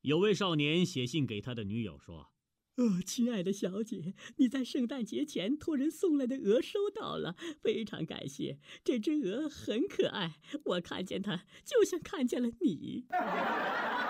有位少年写信给他的女友说： 亲爱的小姐，你在圣诞节前托人送来的鹅收到了，非常感谢。这只鹅很可爱，我看见它就像看见了你。